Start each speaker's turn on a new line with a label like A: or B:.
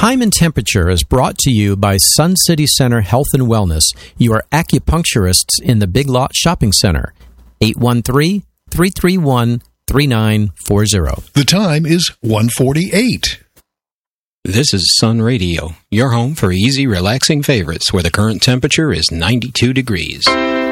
A: Time and Temperature is brought to you by Sun City Center Health and Wellness, your acupuncturists in the Big Lot Shopping Center. 813-331-3940.
B: The time is 1:48.
C: This is Sun Radio, your home for easy, relaxing favorites where the current temperature is 92 degrees.